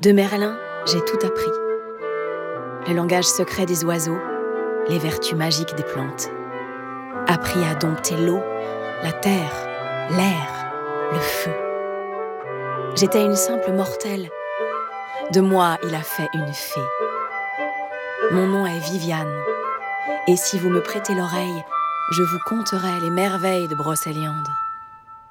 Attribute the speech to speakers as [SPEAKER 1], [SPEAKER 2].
[SPEAKER 1] De Merlin, j'ai tout appris. Le langage secret des oiseaux, les vertus magiques des plantes. Appris à dompter l'eau, la terre, l'air, le feu. J'étais une simple mortelle. De moi, il a fait une fée. Mon nom est Viviane. Et si vous me prêtez l'oreille, je vous conterai les merveilles de Brocéliande.